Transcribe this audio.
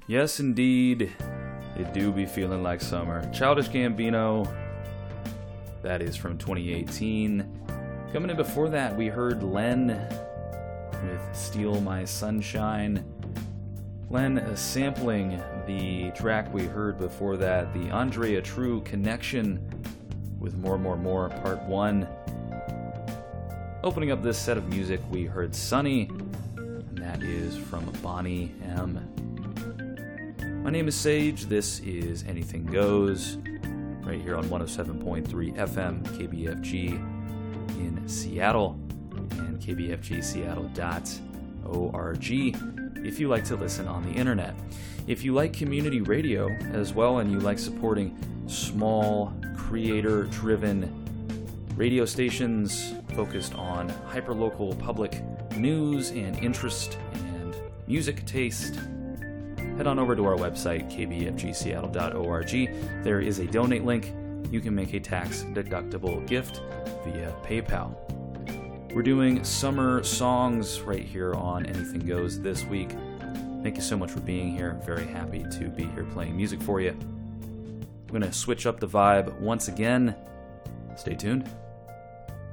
Yes, indeed, it do be feeling like summer. Childish Gambino, that is from 2018. Coming in before that, we heard Len with Steal My Sunshine. Len sampling the track we heard before that, the Andrea True Connection with More, More, More, Part 1. Opening up this set of music, we heard Sunny, and that is from Bonnie M. My name is Sage, this is Anything Goes, right here on 107.3 FM, KBFG in Seattle, and kbfgseattle.org if you like to listen on the internet. If you like community radio as well and you like supporting small, creator-driven radio stations focused on hyperlocal public news and interest and music taste, head on over to our website, kbfgseattle.org. There is a donate link. You can make a tax-deductible gift via PayPal. We're doing summer songs right here on Anything Goes this week. Thank you so much for being here. I'm very happy to be here playing music for you. I'm going to switch up the vibe once again. Stay tuned.